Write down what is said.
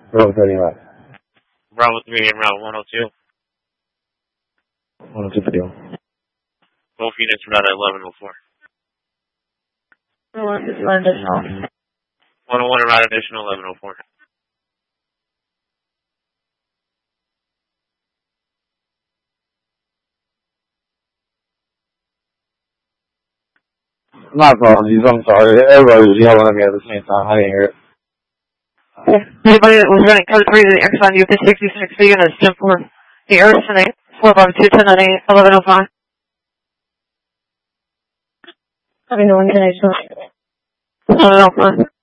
Bravo 39. Bravo 3 and route 102. 102 Both units route at 1104. 101 additional. 101 route additional 1104. My apologies, I'm sorry. Everybody was yelling at me at the same time. I didn't hear it. Anybody that was running code 3 to the Exxon UP66 units, 10 for the Erickson 452 1105. Having no one connection. 1105.